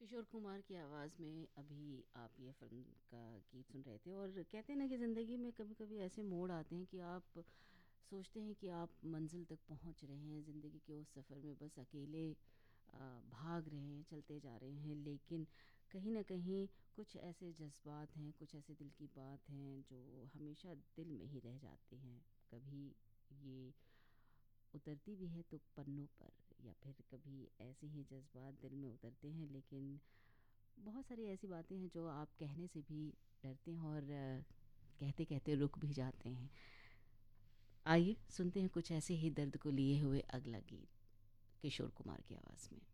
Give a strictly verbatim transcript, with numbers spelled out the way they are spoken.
किशोर कुमार की आवाज़ में अभी आप ये फ़िल्म का गीत सुन रहे थे। और कहते हैं ना कि ज़िंदगी में कभी-कभी ऐसे मोड़ आते हैं कि आप सोचते हैं कि आप मंज़िल तक पहुंच रहे हैं, ज़िंदगी के उस सफ़र में बस अकेले अ, भाग रहे हैं, चलते जा रहे हैं, लेकिन कहीं न कहीं कुछ ऐसे जज़्बात हैं, कुछ ऐसे दिल की बात हैं जो हमेशा दिल में ही रह जाती हैं। कभी ये उतरती भी है तो पन्नों पर, या फिर कभी ऐसे ही जज़्बात दिल में उतरते हैं, लेकिन बहुत सारी ऐसी बातें हैं जो आप कहने से भी डरते हैं और अ, कहते-कहते रुक भी जाते हैं। आइए सुनते हैं कुछ ऐसे ही दर्द को लिए हुए अगला गीत किशोर कुमार की आवाज़ में।